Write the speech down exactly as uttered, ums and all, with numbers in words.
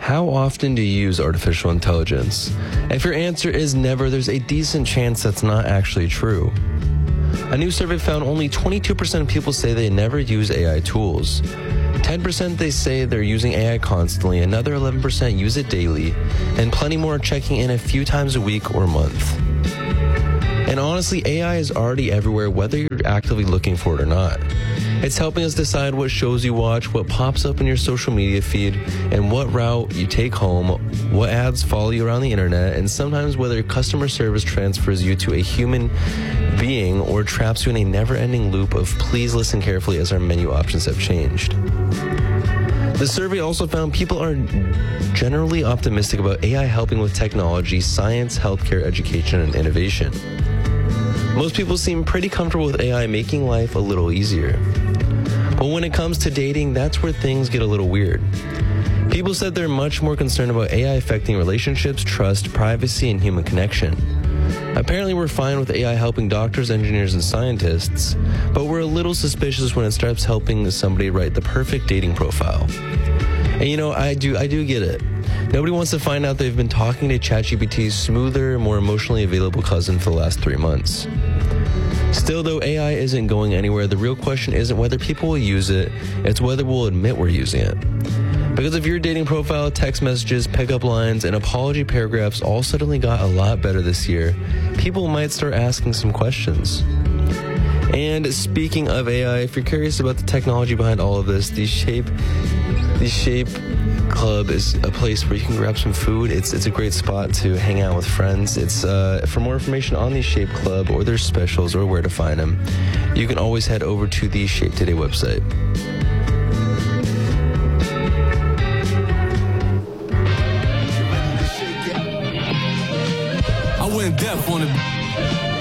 How often do you use artificial intelligence? If your answer is never, there's a decent chance that's not actually true. A new survey found only twenty-two percent of people say they never use A I tools. ten percent they say they're using A I constantly, another eleven percent use it daily, and plenty more are checking in a few times a week or month. And honestly, A I is already everywhere, whether you're actively looking for it or not. It's helping us decide what shows you watch, what pops up in your social media feed, and what route you take home, what ads follow you around the internet, and sometimes whether customer service transfers you to a human being or traps you in a never-ending loop of please listen carefully as our menu options have changed. The survey also found people are generally optimistic about A I helping with technology, science, healthcare, education, and innovation. Most people seem pretty comfortable with A I making life a little easier. But when it comes to dating, that's where things get a little weird. People said they're much more concerned about A I affecting relationships, trust, privacy, and human connection. Apparently, we're fine with A I helping doctors, engineers, and scientists, but we're a little suspicious when it starts helping somebody write the perfect dating profile. And you know, I do, I do get it. Nobody wants to find out they've been talking to ChatGPT's smoother, more emotionally available cousin for the last three months. Still, though, A I isn't going anywhere. The real question isn't whether people will use it, it's whether we'll admit we're using it. Because if your dating profile, text messages, pickup lines, and apology paragraphs all suddenly got a lot better this year, people might start asking some questions. And speaking of A I, if you're curious about the technology behind all of this, the Shape, the Shape Club is a place where you can grab some food. It's it's a great spot to hang out with friends. It's uh, for more information on the Shape Club or their specials or where to find them, you can always head over to the Shape Today website. I went deaf on it.